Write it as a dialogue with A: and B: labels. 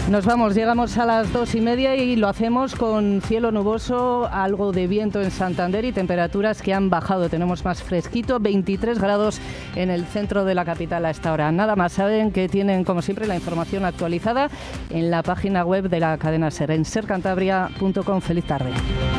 A: Nos vamos, llegamos a las 2:30 y lo hacemos con cielo nuboso, algo de viento en Santander y temperaturas que han bajado. Tenemos más fresquito, 23 grados en el centro de la capital a esta hora. Nada más, saben que tienen, como siempre, la información actualizada en la página web de la cadena SER, en sercantabria.com. Feliz tarde.